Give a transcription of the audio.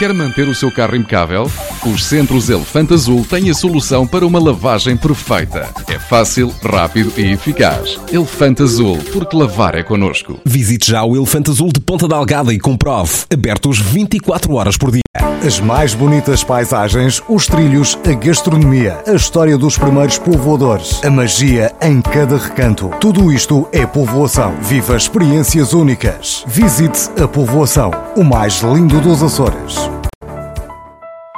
Quer manter o seu carro impecável? Os Centros Elefante Azul têm a solução para uma lavagem perfeita. É fácil, rápido e eficaz. Elefante Azul, porque lavar é connosco. Visite já o Elefante Azul de Ponta Delgada e comprove. Abertos 24 horas por dia. As mais bonitas paisagens, os trilhos, a gastronomia, a história dos primeiros povoadores, a magia em cada recanto. Tudo isto é povoação. Viva experiências únicas. Visite a povoação, o mais lindo dos Açores.